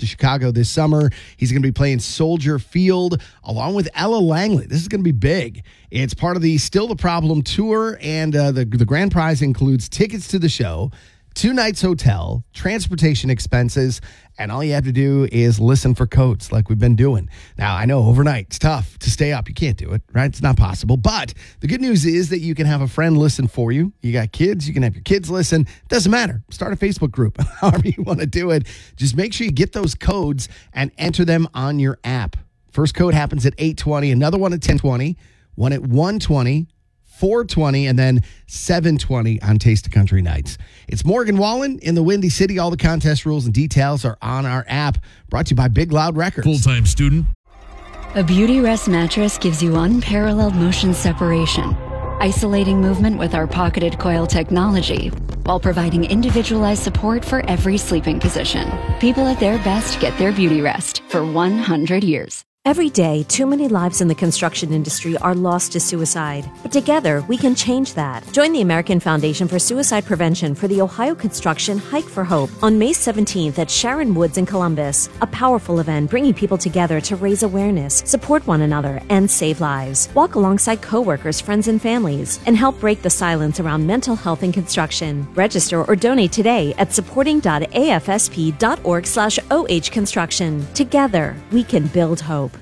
Chicago this summer. He's going to be playing Soldier Field along with Ella Langley. This is going to be big. It's part of the Still the Problem tour, and the grand prize includes tickets to the show, 2 nights hotel, transportation expenses, and all you have to do is listen for codes like we've been doing. Now, I know overnight it's tough to stay up. You can't do it, right? It's not possible. But the good news is that you can have a friend listen for you. You got kids, you can have your kids listen. Doesn't matter. Start a Facebook group, however you want to do it. Just make sure you get those codes and enter them on your app. First code happens at 8:20, another one at 10:20, one at 1:20, 4:20, and then 7:20 on Taste of Country nights. It's Morgan Wallen in the Windy City. All the contest rules and details are on our app. Brought to you by Big Loud Records. Full-time student. A Beautyrest mattress gives you unparalleled motion separation, isolating movement with our pocketed coil technology, while providing individualized support for every sleeping position. People at their best get their Beautyrest for 100 years. Every day, too many lives in the construction industry are lost to suicide. But together, we can change that. Join the American Foundation for Suicide Prevention for the Ohio Construction Hike for Hope on May 17th at Sharon Woods in Columbus. A powerful event bringing people together to raise awareness, support one another, and save lives. Walk alongside coworkers, friends, and families, and help break the silence around mental health in construction. Register or donate today at supporting.afsp.org/ohconstruction. Together, we can build hope.